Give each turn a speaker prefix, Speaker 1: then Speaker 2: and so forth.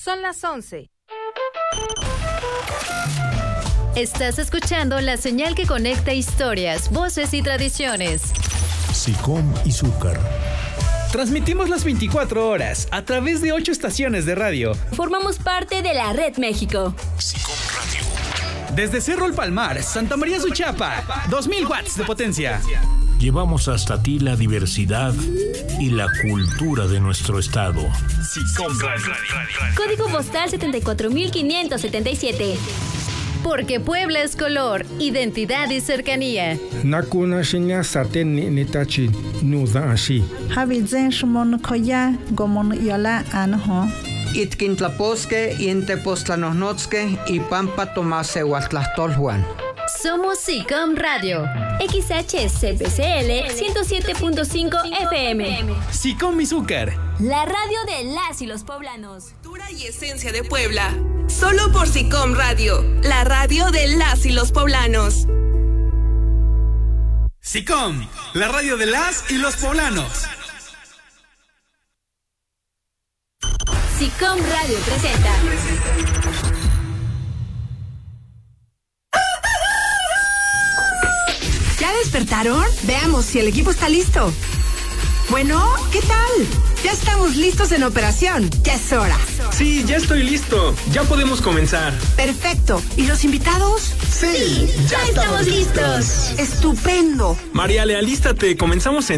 Speaker 1: Son las 11.
Speaker 2: Estás escuchando la señal que conecta historias, voces y tradiciones.
Speaker 3: SICOM Izúcar.
Speaker 4: Transmitimos las 24 horas a través de 8 estaciones de radio.
Speaker 5: Formamos parte de la Red México.
Speaker 3: SICOM Radio.
Speaker 4: Desde Cerro El Palmar, Santa María Suchapa, 2000 watts de potencia.
Speaker 3: Llevamos hasta ti la diversidad y la cultura de nuestro estado.
Speaker 4: SICOM Radio.
Speaker 5: Código postal 74577.
Speaker 2: Porque Puebla es color, identidad y cercanía.
Speaker 6: Nakuna shinya saten nitachi nuza ashi.
Speaker 7: Habizen shumon koya gomon yola anho.
Speaker 8: Itkintlaposque, Intepostlanosnotzque y Pampa Tomase Huatlastolhuan.
Speaker 2: Somos SICOM Radio.
Speaker 5: XHCPCL 107.5 FM.
Speaker 4: SICOM Izúcar.
Speaker 5: La radio de las y los poblanos.
Speaker 9: Cultura y esencia de Puebla. Solo por SICOM Radio. La radio de las y los poblanos.
Speaker 4: SICOM, la radio de las y los poblanos.
Speaker 5: SICOM Radio presenta.
Speaker 10: ¿Ya despertaron? Veamos si el equipo está listo. Bueno, ¿qué tal? Ya estamos listos en operación. Ya es hora.
Speaker 11: Sí, ya estoy listo. Ya podemos comenzar.
Speaker 10: Perfecto. ¿Y los invitados?
Speaker 11: Sí,
Speaker 5: ya estamos listos.
Speaker 10: Estupendo.
Speaker 11: Mariale, alístate. Comenzamos en